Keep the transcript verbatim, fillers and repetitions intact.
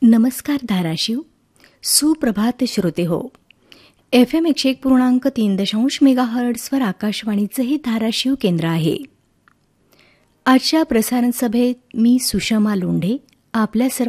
नमस्कार धाराशिव. सुप्रभात श्रोते हो. एफ एम एकशे एक पूर्णांक तीन दशांश मेगा हर्ट्सवर आकाशवाणीचं हे धाराशिव केंद्र आहे. आजच्या प्रसारण सभेत मी सुषमा लोंढे आपल्या सर्व